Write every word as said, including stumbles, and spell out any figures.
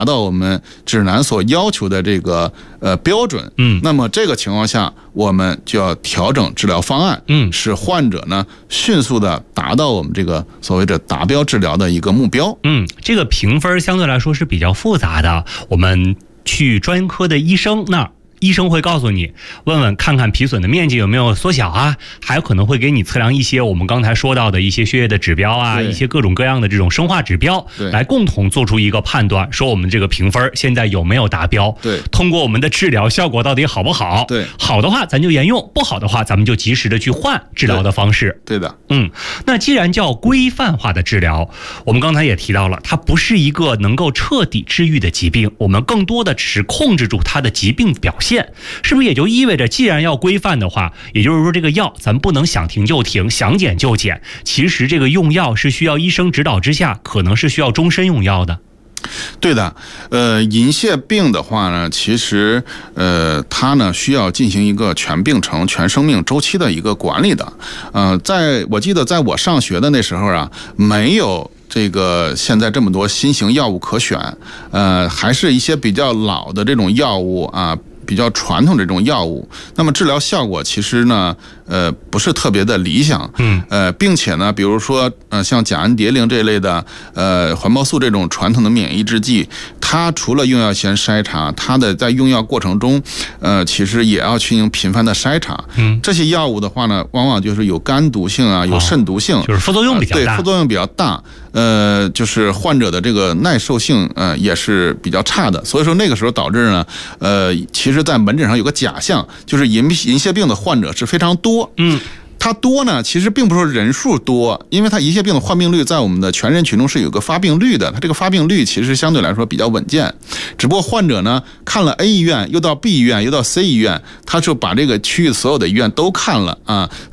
到我们指南所要求的这个呃标准， 嗯， 那么这个情况下，我们就要调整治疗方案， 嗯， 使患者呢迅速的达到我们这个所谓的达标治疗的一个目标。 嗯，这个评分相对来说是比较复杂的，我们去专科的医生那儿。医生会告诉你，问问看看皮损的面积有没有缩小啊，还有可能会给你测量一些我们刚才说到的一些血液的指标啊，一些各种各样的这种生化指标，来共同做出一个判断，说我们这个评分现在有没有达标， 对， 通过我们的治疗效果到底好不好， 对， 好的话咱就沿用，不好的话咱们就及时的去换治疗的方式。 对，对的， 嗯，那既然叫规范化的治疗，我们刚才也提到了，它不是一个能够彻底治愈的疾病，我们更多的只是控制住它的疾病表现，是不是也就意味着既然要规范的话，也就是说这个药咱不能想停就停，想减就减，其实这个用药是需要医生指导之下，可能是需要终身用药的。 对的，呃，银屑病的话呢，其实呃，它呢需要进行一个全病程、全生命周期的一个管理的。呃，在我记得在我上学的那时候啊，没有这个现在这么多新型药物可选，呃，还是一些比较老的这种药物啊。比较传统的这种药物，那么治疗效果其实呢，呃，不是特别的理想， 嗯， 呃，并且呢，比如说，呃，像甲氨蝶呤这类的，呃，环孢素这种传统的免疫制剂，它除了用药前筛查，它的在用药过程中，呃，其实也要进行频繁的筛查， 嗯， 这些药物的话呢，往往就是有肝毒性啊，有肾毒性， 哦、就是副作用比较大， 呃、对，副作用比较大，呃，就是患者的这个耐受性，呃，也是比较差的，所以说那个时候导致呢，呃，其实在门诊上有个假象，就是银银屑病的患者是非常多。 嗯， 它多呢，其实并不是说人数多，因为它银屑病的患病率在我们的全人群中是有个发病率的，它这个发病率其实相对来说比较稳健。只不过患者呢看了 A 医院，又到 B 医院，又到 C 医院，他就把这个区域所有的医院都看了啊。